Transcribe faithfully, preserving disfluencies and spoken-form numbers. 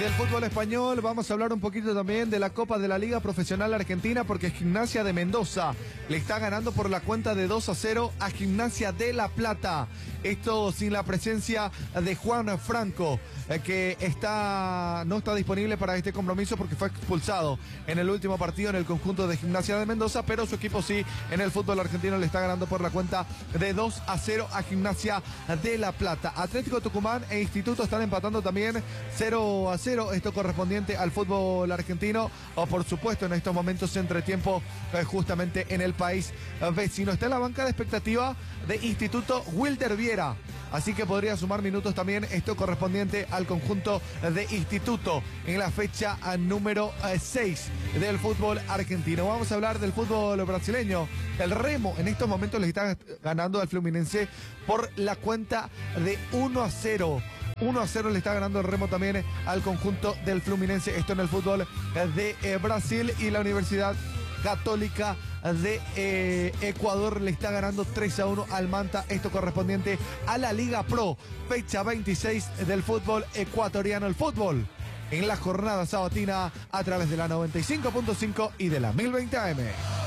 del fútbol español vamos a hablar un poquito también de la Copa de la Liga Profesional Argentina, porque Gimnasia de Mendoza le está ganando por la cuenta de dos a cero a Gimnasia de La Plata. Esto sin la presencia de Juan Franco, eh, que está no está disponible para este compromiso porque fue expulsado en el último partido en el conjunto de Gimnasia de Mendoza, pero su equipo sí en el fútbol argentino le está ganando por la cuenta de dos a cero a Gimnasia de La Plata. Atlético Tucumán e Instituto están empatando también cero a cero, esto correspondiente al fútbol argentino, o por supuesto en estos momentos entretiempo eh, justamente en el país eh, vecino. Está en la banca de expectativa de Instituto Wilder Viera, así que podría sumar minutos también, esto correspondiente al conjunto de Instituto en la fecha número seis del fútbol argentino. Vamos a hablar del fútbol brasileño. El Remo en estos momentos le está ganando al Fluminense por la cuenta de uno a cero. uno a cero le está ganando el Remo también al conjunto del Fluminense, esto en el fútbol de eh, Brasil. Y la Universidad Católica de eh, Ecuador le está ganando tres a uno al Manta, esto correspondiente a la Liga Pro, fecha veintiséis del fútbol ecuatoriano. El fútbol en la jornada sabatina a través de la noventa y cinco punto cinco y de la mil veinte A M.